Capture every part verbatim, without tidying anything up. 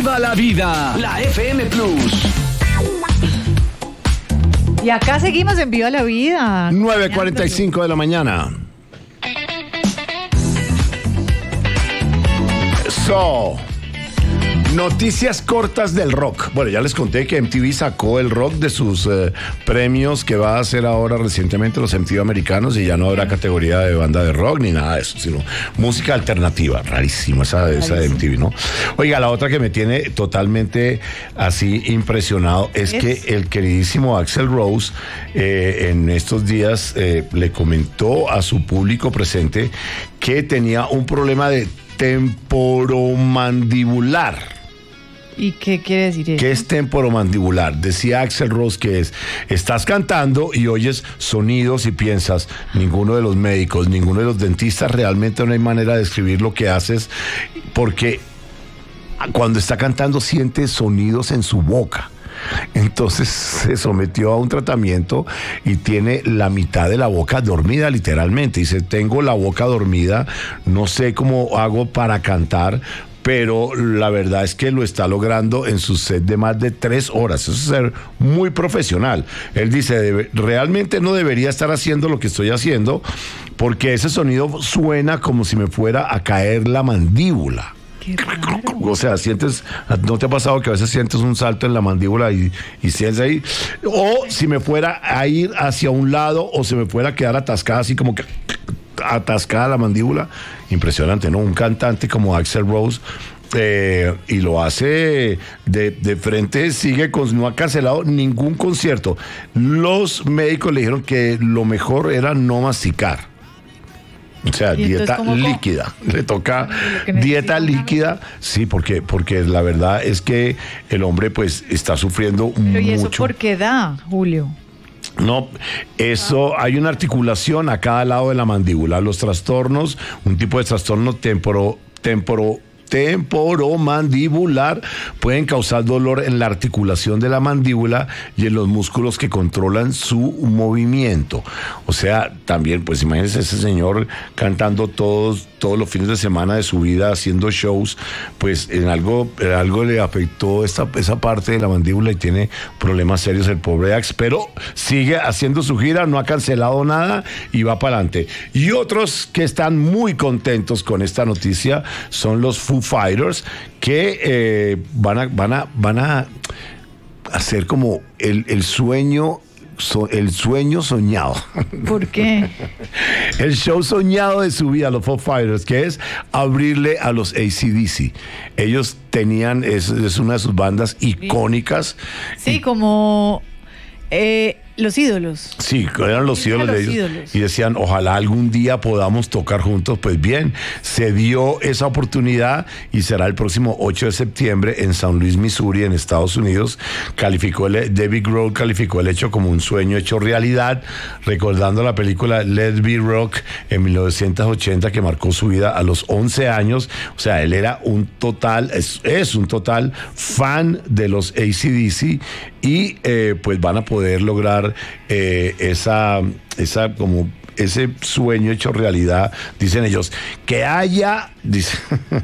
Viva la vida, la F M Plus. Y acá seguimos en Viva la Vida. nueve cuarenta y cinco de la mañana. So, noticias cortas del rock. Bueno, ya les conté que M T V sacó el rock de sus eh, premios que va a hacer ahora recientemente los M T V americanos, y ya no habrá categoría de banda de rock ni nada de eso, sino música alternativa. Rarísimo esa, esa de M T V, ¿no? Oiga, la otra que me tiene totalmente así impresionado es, es... que el queridísimo Axl Rose eh, en estos días eh, le comentó a su público presente que tenía un problema de temporomandibular. ¿Y qué quiere decir eso? ¿Qué es temporomandibular? Decía Axl Rose que es, estás cantando y oyes sonidos y piensas, ninguno de los médicos, ninguno de los dentistas, realmente no hay manera de describir lo que haces, porque cuando está cantando siente sonidos en su boca. Entonces se sometió a un tratamiento y tiene la mitad de la boca dormida, literalmente. Dice, tengo la boca dormida, no sé cómo hago para cantar, pero la verdad es que lo está logrando en su set de más de tres horas. Eso es ser muy profesional. Él dice, debe, realmente no debería estar haciendo lo que estoy haciendo, porque ese sonido suena como si me fuera a caer la mandíbula. Qué raro. O sea, sientes, ¿no te ha pasado que a veces sientes un salto en la mandíbula y, y sientes ahí? O si me fuera a ir hacia un lado, o se me fuera a quedar atascada, así como que atascada la mandíbula. Impresionante, ¿no? Un cantante como Axl Rose, eh, y lo hace de, de frente, sigue con, no ha cancelado ningún concierto. Los médicos le dijeron que lo mejor era no masticar. O sea, dieta entonces, líquida. Le toca dieta líquida, sí, porque, porque la verdad es que el hombre pues está sufriendo Pero mucho. ¿Y eso por qué da, Julio? No, eso, hay una articulación a cada lado de la mandíbula. Los trastornos, un tipo de trastorno temporo, temporo, temporomandibular pueden causar dolor en la articulación de la mandíbula y en los músculos que controlan su movimiento. O sea, también, pues imagínense ese señor cantando todos, todos los fines de semana de su vida, haciendo shows, pues en algo, en algo le afectó esta, esa parte de la mandíbula y tiene problemas serios el pobre Ax, pero sigue haciendo su gira, no ha cancelado nada y va para adelante. Y otros que están muy contentos con esta noticia son los Foo Fighters, que eh, van a van a van a hacer como el, el sueño so, el sueño soñado. ¿Por qué? El show soñado de su vida, los Foo Fighters, que es abrirle a los A C D C. Ellos tenían, es, es una de sus bandas icónicas. Sí, y, como eh, los ídolos. Sí, eran los ídolos los de ellos. ídolos. Y decían, ojalá algún día podamos tocar juntos. Pues bien, se dio esa oportunidad y será el próximo ocho de septiembre en San Luis, Missouri, en Estados Unidos. Calificó el, David Grohl calificó el hecho como un sueño hecho realidad, recordando la película Let's Be Rock en mil novecientos ochenta, que marcó su vida a los once años. O sea, él era un total, es, es un total fan de los A C D C y eh, pues van a poder lograr Eh, esa, esa como ese sueño hecho realidad, dicen ellos, que haya, dice,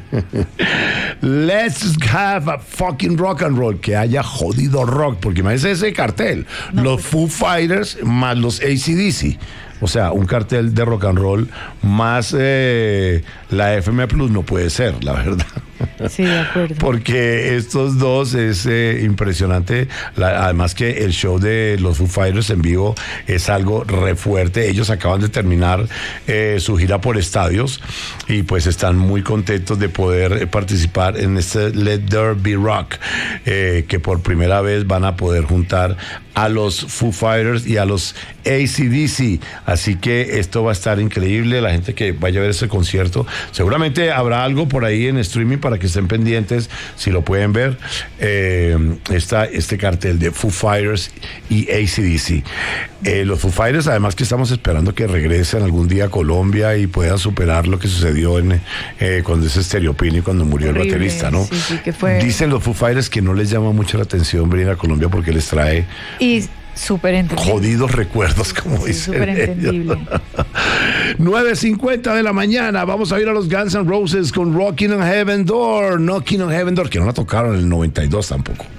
let's have a fucking rock and roll, que haya jodido rock, porque imagínense ese cartel, no, los pues... Foo Fighters más los A C D C. O sea, un cartel de rock and roll más eh, la F M Plus no puede ser, la verdad. Sí, de acuerdo. Porque estos dos es eh, impresionante. La, además que el show de los Foo Fighters en vivo es algo re fuerte. Ellos acaban de terminar eh, su gira por estadios y pues están muy contentos de poder participar en este Let There Be Rock, eh, que por primera vez van a poder juntar a los Foo Fighters y a los A C D C. Así que esto va a estar increíble. La gente que vaya a ver ese concierto, seguramente habrá algo por ahí en streaming para que estén pendientes, si lo pueden ver. Eh, está este cartel de Foo Fighters y A C D C. Eh, los Foo Fighters, además que estamos esperando que regresen algún día a Colombia y puedan superar lo que sucedió en eh, cuando ese Stereo Pini, cuando murió Horrible, el baterista, ¿no? Sí, sí, que fue... Dicen los Foo Fighters que no les llama mucho la atención venir a Colombia porque les trae... Y Súper entendible. Jodidos recuerdos, como Sí, dicen súper ellos. entendible. nueve cincuenta de la mañana, vamos a ir a los Guns N' Roses con Rockin' on Heaven Door, Knockin' on Heaven Door, que no la tocaron en el noventa y dos tampoco.